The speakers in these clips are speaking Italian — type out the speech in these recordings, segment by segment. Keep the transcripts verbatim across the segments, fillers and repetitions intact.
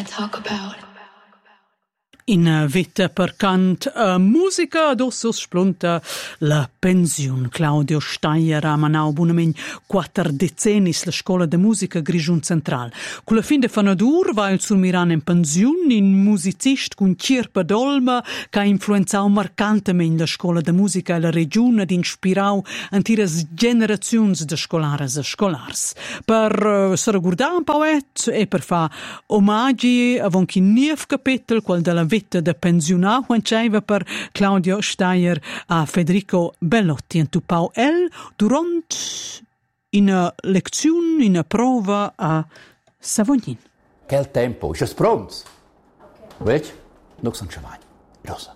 talk about. In vita per cant uh, musica adossos splunta la pensiun. Claudio Steier ha manau bunamen quattro decennis la scola de musica Grischun Central. Con la fin de fanadur va il sul miran in pensiun, in musicist cun cirpa d'olma che ha influenzau marcantemen la scola de musica e la regione ed inspirau antiras generaziuns de scolares e scolars. Per uh, se regurdar un pauet e per fa omagi avon chi niev capitel qual de la de pensionà quanceiva per Claudio Steier a Federico Bellotti en tupau el durant una lezione, una prova a Savognin. Quel tempo, ist es pronto? Okay. Vedi? Non sono ciavagni. Rosa.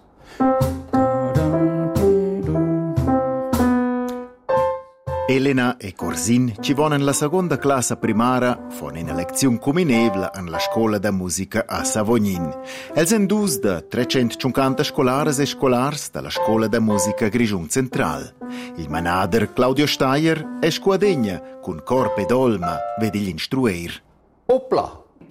Elena e Corzin ci vonen la seconda classe primara fon una lezione cominevla en la scola de musica a Savognin. Els en dus de trecentocinquanta scolares e scolars de la scola de musica Grischun Central. Il manader Claudio Steier è squadegna cun corp ed olma vedi l'instruer. Opla!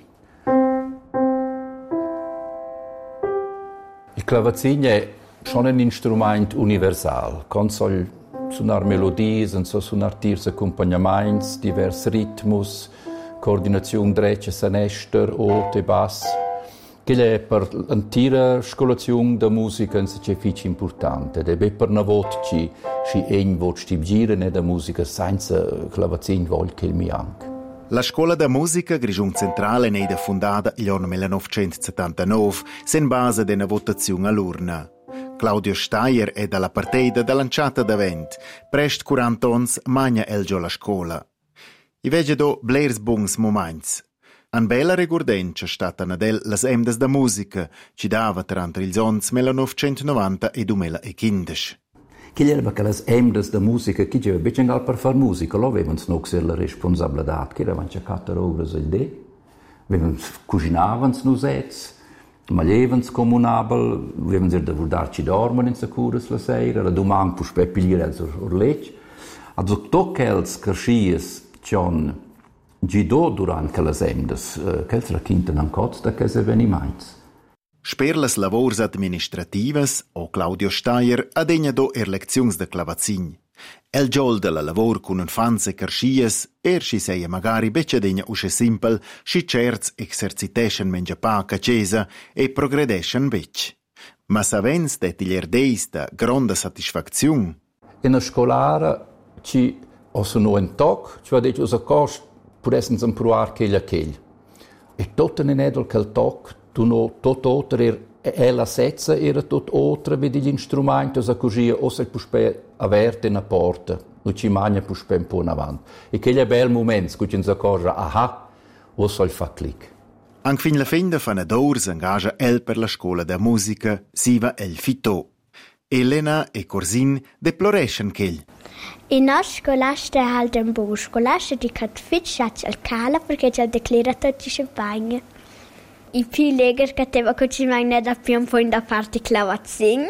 Il clavazin è schon un instrument universal. Consol suonar melodies, en so suonar tirs accompagnaments, divers ritmus, coordinazione dreccia, sanester, ote, bass. Che è per l'intera scolazione da musica un sacrificio importante. Ed è per una volta che si ein vot sti girene da musica senza clavazin vol che mi anche. La scuola da musica Grischun Centrale è stata fondata nel millenovecentosettantanove, sen base di una votazione all'urna. Claudio Steier è dalla partita da lanciata d'avent. Prest quaranta ons magna el già la scuola. I vege do blers bons moments. An bella regurdenza stata nadel las emdas da musica, ci dava tra gli ons millenovecentonovanta e duemilaquindici. Chi era che le emdas da musica, chi diceva, becce anche per fare musica, lo avevano non la responsabilità, che erano quattro ore al dì, avevano cucinavano nusets, malevans comunabel, avevano sich da darci dormen in securas la sera, la domani pu spepiliere als orlec. Also toccels carschies John Gido durante le emdas, che la quinta non costa da che avveniments. Sper las lavors administrativas, o Claudio Steier ha degna do er leziuns de clavazin. El giol de la lavor cun infants e carschies, er si seia magari becce degna usce simpel, si certs exerciteschen mengia paca cesa e progredeschen bec. Ma savens det il erdeis da gronda satisfacziun. In a scolara ci osso un toc, ci va detto usa cost pudessens improvar cheglia cheglia. E tot in edel quel toc tu no tot otra e la sezza era tot otra vedi gli strumenti osa così o se puspe averte na porta non ci magna puspe un po' in avanti e che è bel momento che ci accorge aha o sol fa clic. Anche fin la fin de fanador s'engaggia el per la scuola de musica siva el fito. Elena e Corzin deploreschen ch'el. In nostra scuola è halt un buon scuola di cat fitchat al cala perché c'è declarato di champagne. I più leger che teva cuci magna da più un po' in da parte clavazin.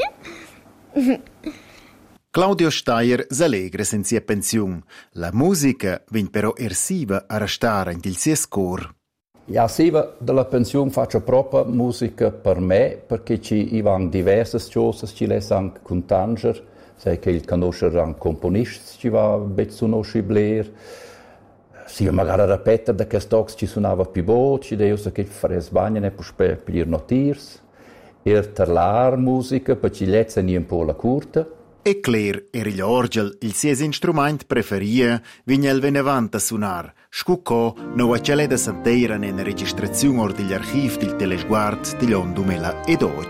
Claudio Steier s'allegra sen sia pensiun. La musica vin però ersiva a restare in il sia scor. Ja, siva della pensione faccio propria musica per me, perché ci ivan diverse cose, ci les anche con Tanger, sai che il conoscere anche componisti ci va bezzo noscibler. Sì, magari ripetere da che stox ci suonava più voci, da io so che fare sbaglia ne può per notirs, e terlar musica, per ci lezza ni un po' la curta. E Claire era gli orgel, il sies instrument preferia, vigna el venevant a suonar. Scuccò, no a cele da santera nella registrazione or degli archivi del telesguard degli anni duemiladodici.